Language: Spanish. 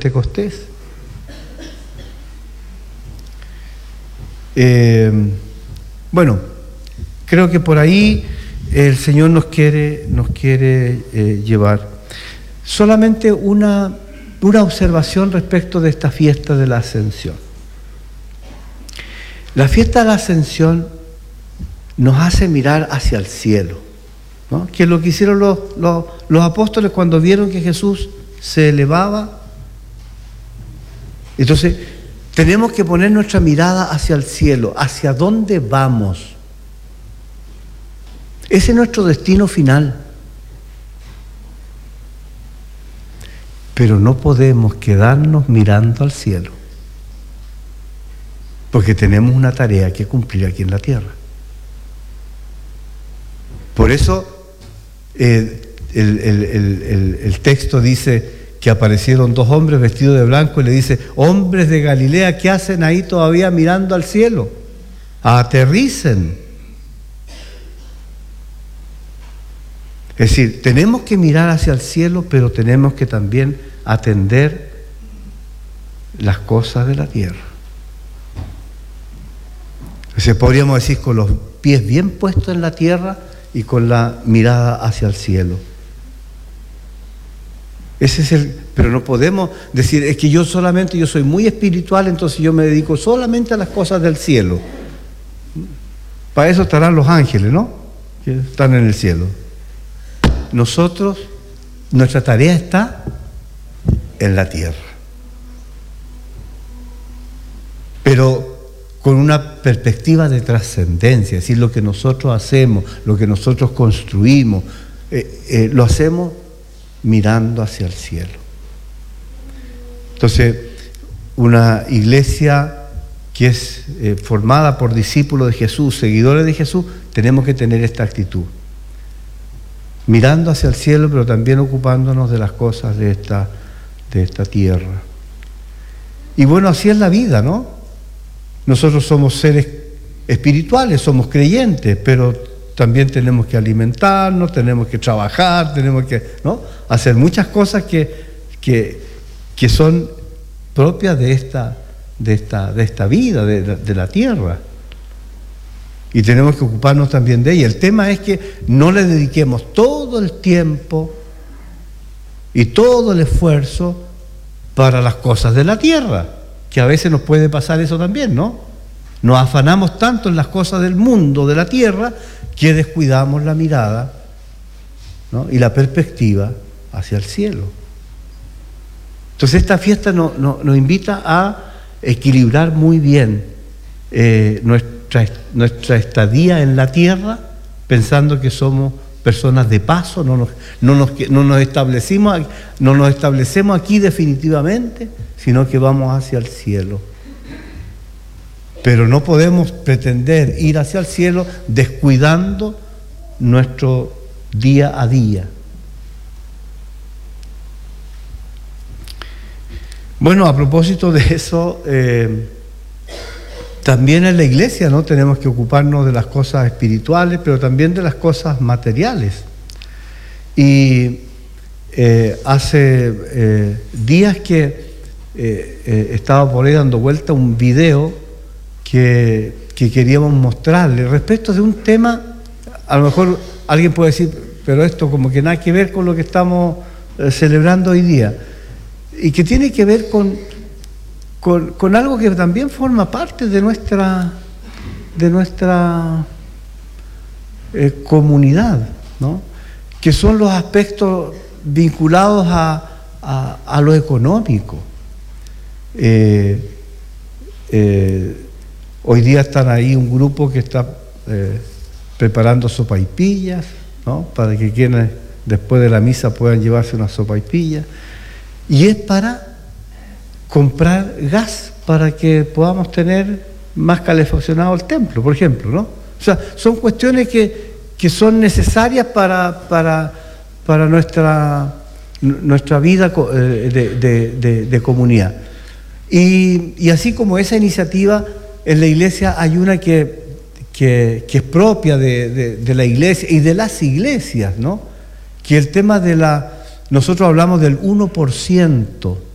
Pentecostés. Bueno, creo que por ahí el Señor nos quiere llevar. Solamente una observación respecto de esta fiesta de la Ascensión. La fiesta de la Ascensión nos hace mirar hacia el cielo, ¿no? Que es lo que hicieron los apóstoles cuando vieron que Jesús se elevaba. Entonces, tenemos que poner nuestra mirada hacia el cielo. ¿Hacia dónde vamos? Ese es nuestro destino final. Pero no podemos quedarnos mirando al cielo, porque tenemos una tarea que cumplir aquí en la tierra. Por eso el texto dice que aparecieron dos hombres vestidos de blanco y le dice: hombres de Galilea, ¿qué hacen ahí todavía mirando al cielo? Aterricen. Es decir, tenemos que mirar hacia el cielo, pero tenemos que también atender las cosas de la tierra. O sea, podríamos decir, con los pies bien puestos en la tierra y con la mirada hacia el cielo. Pero no podemos decir, es que yo soy muy espiritual, entonces yo me dedico solamente a las cosas del cielo. Para eso estarán los ángeles, ¿no? Que están en el cielo. Nuestra tarea está en la tierra. Pero con una perspectiva de trascendencia, es decir, lo que nosotros hacemos, lo que nosotros construimos, lo hacemos mirando hacia el cielo. Entonces, una iglesia que es formada por discípulos de Jesús, seguidores de Jesús, tenemos que tener esta actitud. Mirando hacia el cielo, pero también ocupándonos de las cosas de esta tierra. Y bueno, así es la vida, ¿no? Nosotros somos seres espirituales, somos creyentes, pero también tenemos que alimentarnos, tenemos que trabajar, tenemos que, ¿no?, hacer muchas cosas que son propias de esta vida, de la tierra. Y tenemos que ocuparnos también de ella. El tema es que no le dediquemos todo el tiempo y todo el esfuerzo para las cosas de la tierra, que a veces nos puede pasar eso también, ¿no? Nos afanamos tanto en las cosas del mundo, de la tierra, que descuidamos la mirada, ¿no?, y la perspectiva hacia el cielo. Entonces esta fiesta nos invita a equilibrar muy bien nuestra estadía en la tierra, pensando que somos personas de paso, no nos establecemos aquí definitivamente, sino que vamos hacia el cielo. Pero no podemos pretender ir hacia el cielo descuidando nuestro día a día. Bueno, a propósito de eso, también en la iglesia, ¿no?, tenemos que ocuparnos de las cosas espirituales, pero también de las cosas materiales. Y hace días que estaba por ahí dando vuelta un video que queríamos mostrarle respecto de un tema. A lo mejor alguien puede decir, pero esto como que nada que ver con lo que estamos celebrando hoy día, y que tiene que ver con algo que también forma parte de nuestra comunidad, ¿no?, que son los aspectos vinculados a lo económico. Hoy día están ahí un grupo que está preparando sopaipillas, ¿no?, para que quienes después de la misa puedan llevarse una sopaipilla, y es para comprar gas para que podamos tener más calefaccionado el templo, por ejemplo, ¿no? O sea, son cuestiones que son necesarias para nuestra vida de comunidad. Y así como esa iniciativa, en la iglesia hay una que es propia de la iglesia y de las iglesias, ¿no?, que el tema nosotros hablamos del 1%.